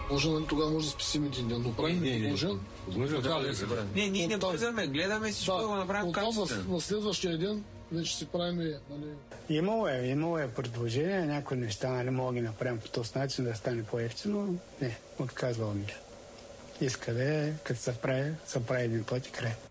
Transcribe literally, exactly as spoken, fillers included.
Може, нали, тогава може да списим един ден, но правим подложен. Не, ние не бързаме, гледаме всичко да го направим качествено. На следващия ден вече си правим, нали... Имало е, имало е предложение, някои неща, нали, мога да ги направим по този начин да стане по-ефтино, не, отказвал ми. Иска да е, като се прави, се прави един път и край.